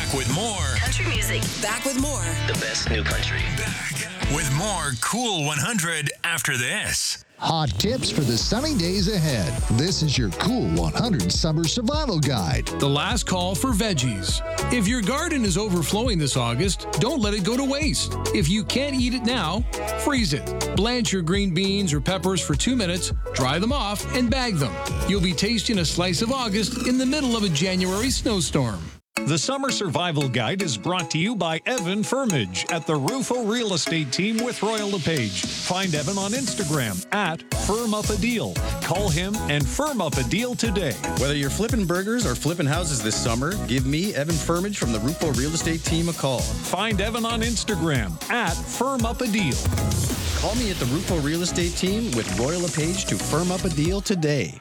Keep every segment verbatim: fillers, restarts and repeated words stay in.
Back with more country music. Back with more. The best new country. Back with more Cool one hundred after this. Hot tips for the sunny days ahead. This is your Cool one hundred Summer Survival Guide. The last call for veggies. If your garden is overflowing this August, don't let it go to waste. If you can't eat it now, freeze it. Blanch your green beans or peppers for two minutes, dry them off, and bag them. You'll be tasting a slice of August in the middle of a January snowstorm. The Summer Survival Guide is brought to you by Evan Firmage at the Rufo Real Estate Team with Royal LePage. Find Evan on Instagram at Firm Up a Deal. Call him and firm up a deal today. Whether you're flipping burgers or flipping houses this summer, give me, Evan Firmage from the Rufo Real Estate Team, a call. Find Evan on Instagram at Firm Up a Deal. Call me at the Rufo Real Estate Team with Royal LePage to firm up a deal today.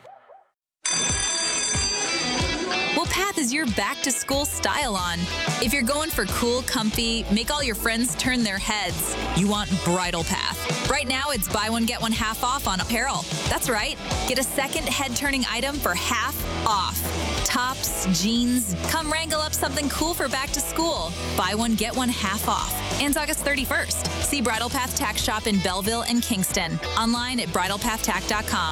Path is your back-to-school style on. If you're going for cool, comfy, make all your friends turn their heads, you want Bridal Path. Right now, it's buy one, get one half off on apparel. That's right. Get a second head-turning item for half off. Tops, jeans, come wrangle up something cool for back to school. Buy one, get one half off. Ends August thirty-first. See Bridal Path Tack Shop in Belleville and Kingston. Online at bridal path tack dot com.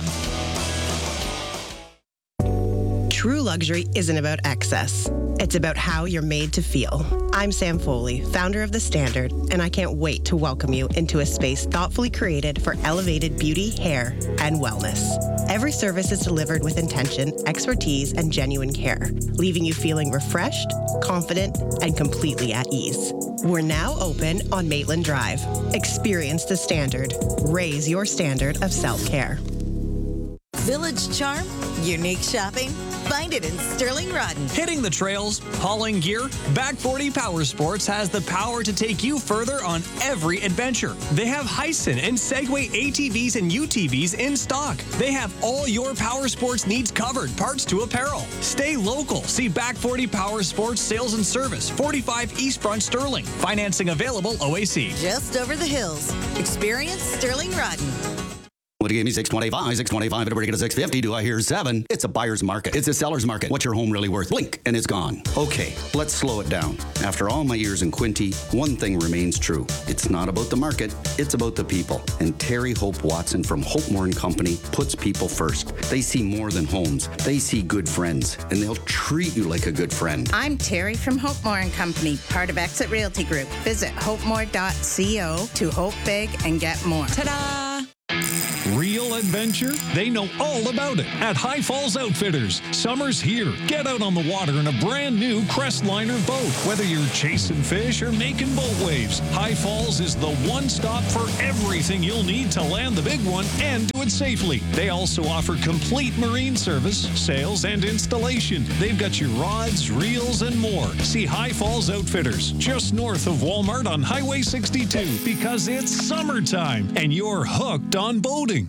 True luxury isn't about excess. It's about how you're made to feel. I'm Sam Foley, founder of The Standard, and I can't wait to welcome you into a space thoughtfully created for elevated beauty, hair, and wellness. Every service is delivered with intention, expertise, and genuine care, leaving you feeling refreshed, confident, and completely at ease. We're now open on Maitland Drive. Experience The Standard. Raise your standard of self-care. Village charm, unique shopping. Find it in Sterling Rodden. Hitting the trails, hauling gear, Back forty Power Sports has the power to take you further on every adventure. They have Hyson and Segway A T Vs and U T Vs in stock. They have all your power sports needs covered, parts to apparel. Stay local. See Back forty Power Sports Sales and Service, forty-five East Front Sterling. Financing available O A C. Just over the hills. Experience Sterling Rodden. Would you give me six twenty-five, six twenty-five, and break it to six fifty? Do I hear seven? It's a buyer's market. It's a seller's market. What's your home really worth? Blink, and it's gone. Okay, let's slow it down. After all my years in Quinte, one thing remains true. It's not about the market, it's about the people. And Terry Hope Watson from Hope Moore and Company puts people first. They see more than homes. They see good friends, and they'll treat you like a good friend. I'm Terry from Hope Moore and Company, part of Exit Realty Group. Visit hope more dot co to hope big and get more. Ta-da! Real adventure? They know all about it at High Falls Outfitters. Summer's here. Get out on the water in a brand new Crestliner boat. Whether you're chasing fish or making boat waves, High Falls is the one stop for everything you'll need to land the big one and do it safely. They also offer complete marine service, sales, and installation. They've got your rods, reels, and more. See High Falls Outfitters just north of Walmart on Highway sixty-two because it's summertime and you're hooked on boating.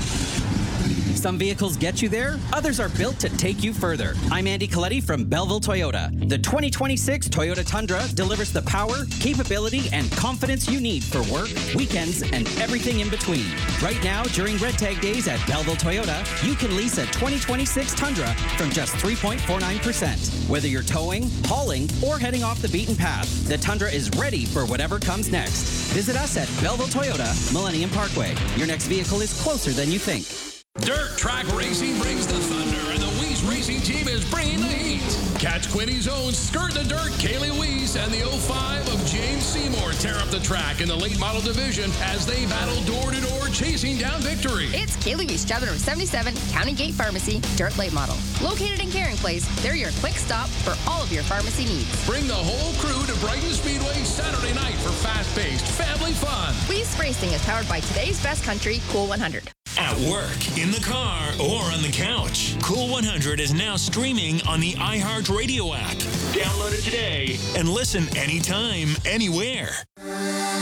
Some vehicles get you there, others are built to take you further. I'm Andy Coletti from Belleville Toyota. The twenty twenty-six Toyota Tundra delivers the power, capability, and confidence you need for work, weekends, and everything in between. Right now, during Red Tag Days at Belleville Toyota, you can lease a twenty twenty-six Tundra from just three point four nine percent. Whether you're towing, hauling, or heading off the beaten path, the Tundra is ready for whatever comes next. Visit us at Belleville Toyota, Millennium Parkway. Your next vehicle is closer than you think. Dirt Track Racing brings the thunder, and the Weiss Racing Team is bringing the heat. Catch Quinny's own Skirt the Dirt, Kaylee Weiss, and the oh five of James Seymour tear up the track in the late model division as they battle door-to-door, chasing down victory. It's Kaylee Weiss, driver number seventy-seven, County Gate Pharmacy, Dirt Late Model. Located in Caring Place, they're your quick stop for all of your pharmacy needs. Bring the whole crew to Brighton Speedway Saturday night for fast-paced family fun. Weiss Racing is powered by today's best country, Cool one hundred. At work, in the car, or on the couch, Cool one hundred is now streaming on the iHeartRadio app. Download it today and listen anytime, anywhere.